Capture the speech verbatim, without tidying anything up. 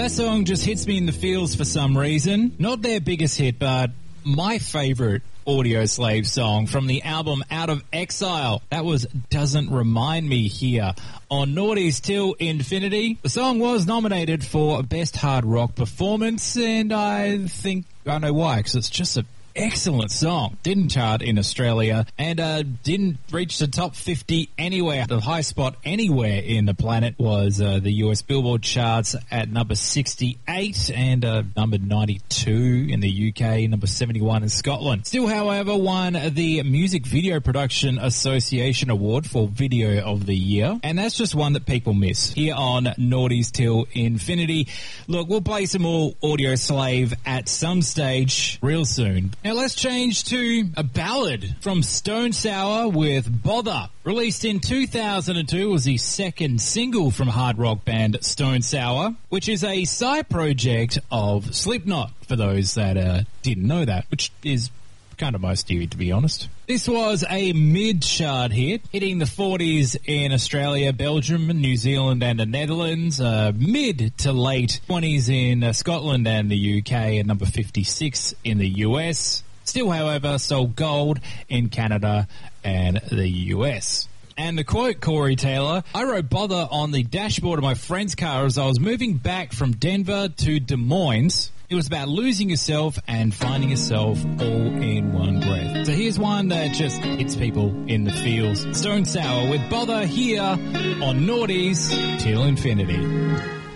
that song just hits me in the feels for some reason. Not their biggest hit, but my favourite Audio Slave song from the album Out of Exile. That was Doesn't Remind Me here on Naughties Till Infinity. The song was nominated for Best Hard Rock Performance, and I think I know why, because it's just a excellent song. Didn't chart in Australia and uh, didn't reach the top fifty anywhere. The high spot anywhere in the planet was uh, the U S Billboard charts at number sixty-eight and uh, number ninety-two in the U K, number seventy-one in Scotland. Still, however, won the Music Video Production Association Award for Video of the Year, and that's just one that people miss here on Naughties Till Infinity. Look, we'll play some more Audio Slave at some stage real soon. Now let's change to a ballad from Stone Sour with Bother. Released in two thousand two, was the second single from hard rock band Stone Sour, which is a side project of Slipknot, for those that uh, didn't know that, which is kind of most of you, to be honest. This was a mid-chart hit, hitting the forties in Australia, Belgium, New Zealand and the Netherlands, uh, mid to late twenties in uh, Scotland and the U K, and number fifty-six in the U S. Still, however, sold gold in Canada and the U S. And the quote, Corey Taylor, I wrote Bother on the dashboard of my friend's car as I was moving back from Denver to Des Moines. It was about losing yourself and finding yourself all in one breath. So here's one that just hits people in the feels. Stone Sour with Bother here on Naughties Till Infinity.